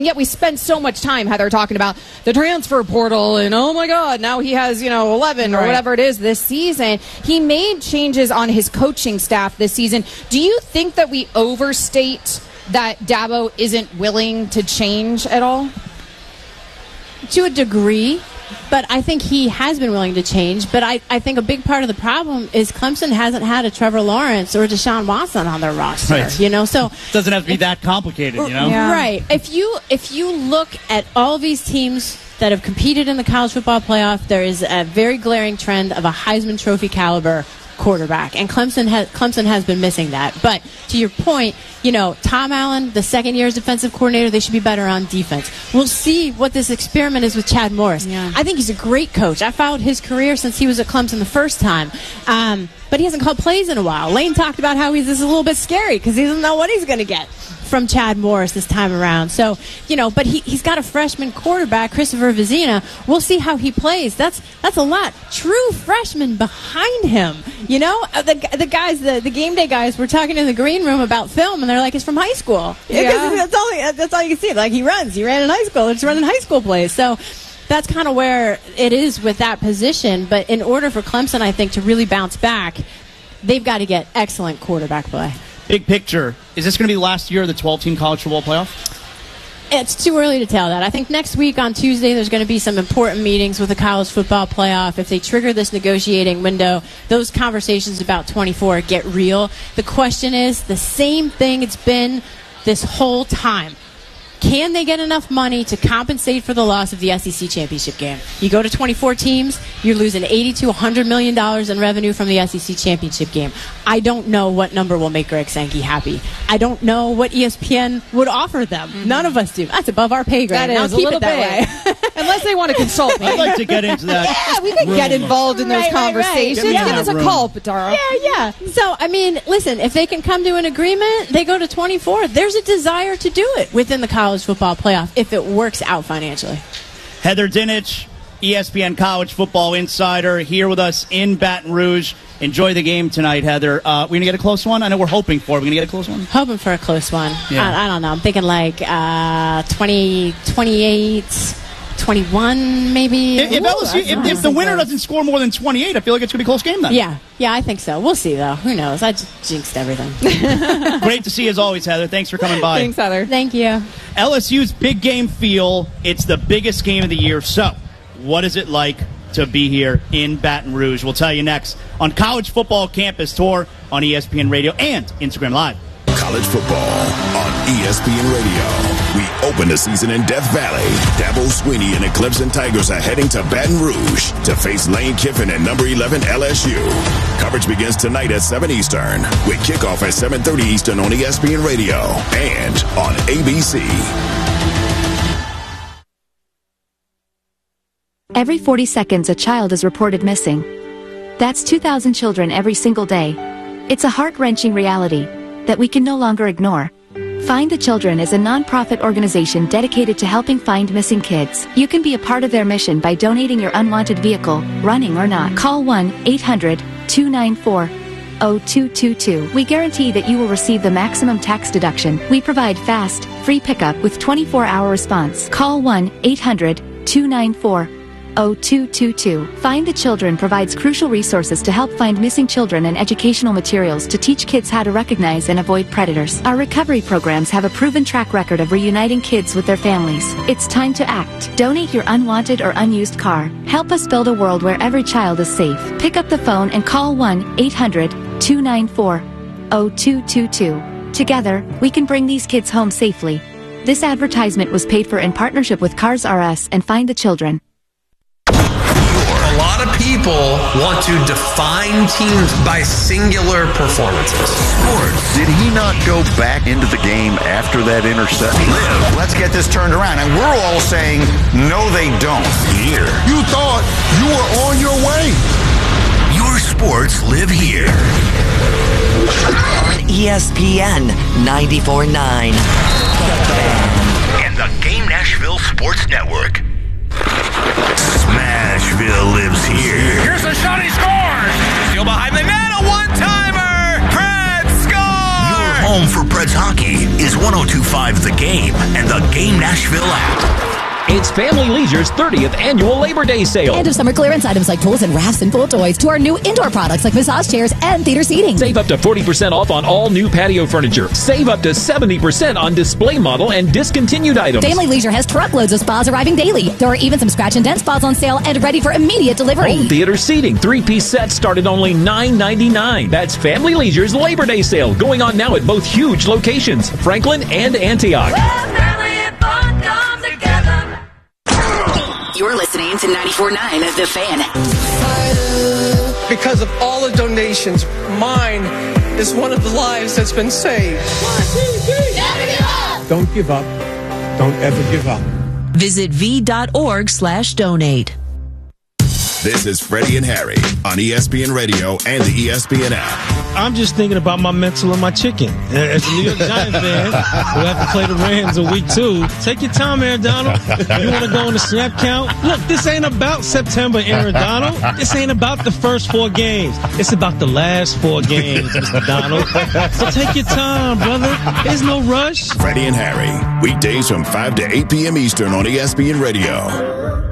Yet we spend so much time, Heather, talking about the transfer portal and, oh, my God, now he has, 11 or whatever it is this season. He made changes on his coaching staff this season. Do you think that we overstate that Dabo isn't willing to change at all? To a degree. But I think he has been willing to change. But I think a big part of the problem is Clemson hasn't had a Trevor Lawrence or Deshaun Watson on their roster. Right. So doesn't have to be that complicated. Yeah. Right. If you look at all these teams that have competed in the college football playoff, there is a very glaring trend of a Heisman Trophy caliber quarterback, and Clemson has been missing that. But to your point, Tom Allen, the second year's defensive coordinator, they should be better on defense. We'll see what this experiment is with Chad Morris. Yeah. I think he's a great coach. I followed his career since he was at Clemson the first time. But he hasn't called plays in a while. Lane talked about how this is a little bit scary because he doesn't know what he's going to get from Chad Morris this time around. So, but he's got a freshman quarterback, Christopher Vizina. We'll see how he plays. That's a lot. True freshmen behind him. The guys, the game day guys, were talking in the green room about film, and they're like, it's from high school. Yeah. That's all you can see. Like, he ran in high school. It's running high school plays. So that's kind of where it is with that position. But in order for Clemson, I think, to really bounce back, they've got to get excellent quarterback play. Big picture, is this going to be the last year of the 12-team college football playoff? It's too early to tell that. I think next week on Tuesday there's going to be some important meetings with the college football playoff. If they trigger this negotiating window, those conversations about 24 get real. The question is the same thing it's been this whole time. Can they get enough money to compensate for the loss of the SEC championship game? You go to 24 teams, you're losing $80 to $100 million in revenue from the SEC championship game. I don't know what number will make Greg Sankey happy. I don't know what ESPN would offer them. Mm-hmm. None of us do. That's above our pay grade. That is, keep it that way. Unless they want to consult me. I'd like to get into that. Yeah, we can get involved in those conversations. Right. Give us a call, Patara. Yeah. So, listen, if they can come to an agreement, they go to 24. There's a desire to do it within the college football playoff if it works out financially. Heather Dinich, ESPN College Football Insider, here with us in Baton Rouge. Enjoy the game tonight, Heather. We're going to get a close one? I know we're hoping for. We're going to get a close one? Hoping for a close one. Yeah. I don't know. I'm thinking like 20, 28, 21 maybe. If the winner doesn't score more than 28, I feel like it's going to be a close game then. Yeah, I think so. We'll see, though. Who knows? I just jinxed everything. Great to see you as always, Heather. Thanks for coming by. Thanks, Heather. Thank you. LSU's big game feel. It's the biggest game of the year. So, what is it like to be here in Baton Rouge? We'll tell you next on College Football Campus Tour on ESPN Radio and Instagram Live. College football on ESPN Radio. We open the season in Death Valley. Dabo Swinney and the Clemson Tigers are heading to Baton Rouge to face Lane Kiffin and number 11 LSU. Coverage begins tonight at 7 Eastern with kickoff at 7:30 Eastern on ESPN Radio and on ABC. Every 40 seconds a child is reported missing. That's 2,000 children every single day. It's a heart-wrenching reality that we can no longer ignore. Find the Children is a non-profit organization dedicated to helping find missing kids. You can be a part of their mission by donating your unwanted vehicle, running or not. Call 1-800-294-0222. We guarantee that you will receive the maximum tax deduction. We provide fast, free pickup with 24-hour response. Call 1-800-294-0222. Find the Children provides crucial resources to help find missing children and educational materials to teach kids how to recognize and avoid predators. Our recovery programs have a proven track record of reuniting kids with their families. It's time to act. Donate your unwanted or unused car. Help us build a world where every child is safe. Pick up the phone and call 1-800-294-0222. Together, we can bring these kids home safely. This advertisement was paid for in partnership with Cars R Us and Find the Children. A lot of people want to define teams by singular performances. Sports. Did he not go back into the game after that interception? Live. Let's get this turned around. And we're all saying, no, they don't. Here. You thought you were on your way. Your sports live here. On ESPN 94.9. And the Game Nashville Sports Network. Smashville lives here. Here's a shot, he scores! Steal behind the net, a one-timer! Preds score! Your home for Preds hockey is 102. 1025 The Game and the Game Nashville app. It's Family Leisure's 30th annual Labor Day sale. End of summer clearance items like tools and rafts and pool toys to our new indoor products like massage chairs and theater seating. Save up to 40% off on all new patio furniture. Save up to 70% on display model and discontinued items. Family Leisure has truckloads of spas arriving daily. There are even some scratch and dent spas on sale and ready for immediate delivery. Home theater seating, 3-piece sets start at only $9.99. That's Family Leisure's Labor Day sale going on now at both huge locations, Franklin and Antioch. You're listening to 94.9 The Fan. Because of all the donations, mine is one of the lives that's been saved. 1, 2, 3. Never give up. Don't give up. Don't ever give up. Visit v.org/donate. This is Freddie and Harry on ESPN Radio and the ESPN app. I'm just thinking about my mental and my chicken. As a New York Giants fan, we have to play the Rams in week 2. Take your time, Aaron Donald. You want to go on the snap count? Look, this ain't about September, Aaron Donald. This ain't about the first 4 games. It's about the last 4 games, Mr. Donald. So take your time, brother. There's no rush. Freddie and Harry, weekdays from 5 to 8 p.m. Eastern on ESPN Radio.